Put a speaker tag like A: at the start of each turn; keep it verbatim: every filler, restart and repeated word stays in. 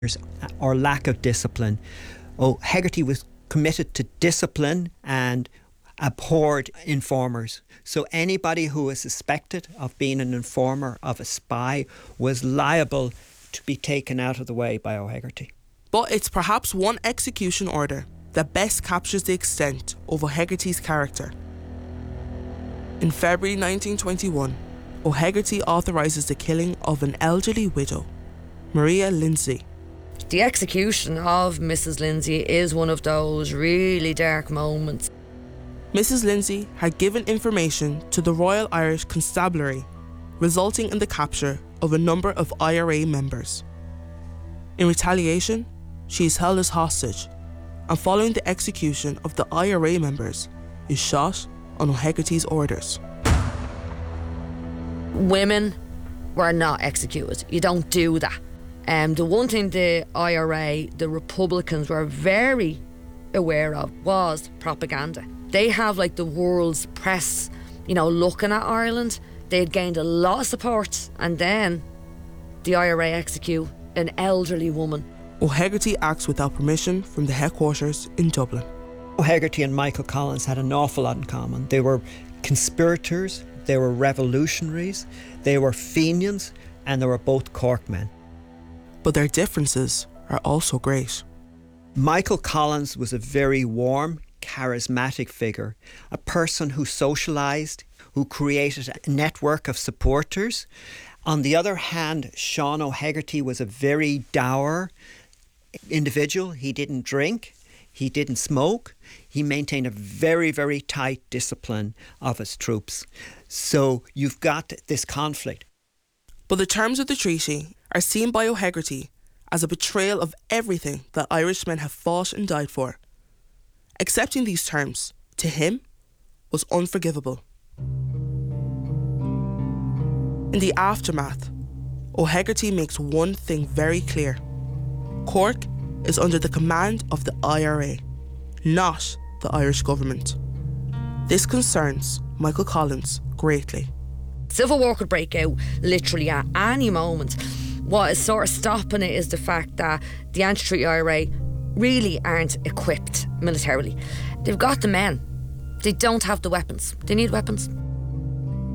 A: or lack of discipline. O'Hegarty was committed to discipline and abhorred informers. So anybody who was suspected of being an informer, of a spy, was liable to be taken out of the way by O'Hegarty.
B: But it's perhaps one execution order that best captures the extent of O'Hegarty's character. In February nineteen twenty-one, O'Hegarty authorises the killing of an elderly widow, Maria Lindsay.
C: The execution of Missus Lindsay is one of those really dark moments.
B: Missus Lindsay had given information to the Royal Irish Constabulary, resulting in the capture of a number of I R A members. In retaliation, she is held as hostage, and following the execution of the I R A members, is shot on O'Hegarty's orders.
C: Women were not executed. You don't do that. Um, the one thing the I R A, the Republicans, were very aware of was propaganda. They have like the world's press, you know, looking at Ireland. They had gained a lot of support, and then the I R A execute an elderly woman.
B: O'Hegarty acts without permission from the headquarters in Dublin.
A: O'Hegarty and Michael Collins had an awful lot in common. They were conspirators, they were revolutionaries, they were Fenians, and they were both Cork men.
B: But their differences are also great.
A: Michael Collins was a very warm, charismatic figure, a person who socialised, who created a network of supporters. On the other hand, Sean O'Hegarty was a very dour individual. He didn't drink, he didn't smoke, he maintained a very, very tight discipline of his troops. So you've got this conflict.
B: But the terms of the treaty are seen by O'Hegarty as a betrayal of everything that Irishmen have fought and died for. Accepting these terms, to him, was unforgivable. In the aftermath, O'Hegarty makes one thing very clear. Cork is under the command of the I R A, not the Irish government. This concerns Michael Collins greatly.
C: Civil war could break out literally at any moment. What is sort of stopping it is the fact that the anti-treaty I R A really aren't equipped militarily. They've got the men. They don't have the weapons. They need weapons.